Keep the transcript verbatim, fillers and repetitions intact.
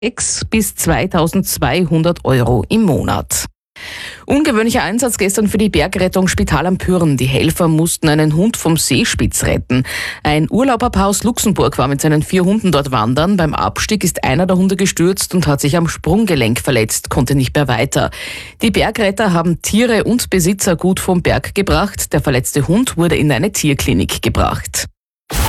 sechs bis zweitausendzweihundert Euro im Monat. Ungewöhnlicher Einsatz gestern für die Bergrettung Spital am Pyhrn. Die Helfer mussten einen Hund vom Seespitz retten. Ein Urlauberpaar aus Luxemburg war mit seinen vier Hunden dort wandern. Beim Abstieg ist einer der Hunde gestürzt und hat sich am Sprunggelenk verletzt, konnte nicht mehr weiter. Die Bergretter haben Tiere und Besitzer gut vom Berg gebracht. Der verletzte Hund wurde in eine Tierklinik gebracht.